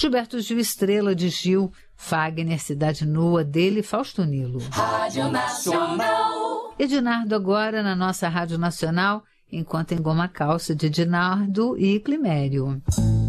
Gilberto Gil, Estrela de Gil, Fagner, Cidade Nua, dele, Fausto Nilo. Rádio Nacional. Edinardo agora na nossa Rádio Nacional, enquanto Engoma Calça, de Edinardo e Climério.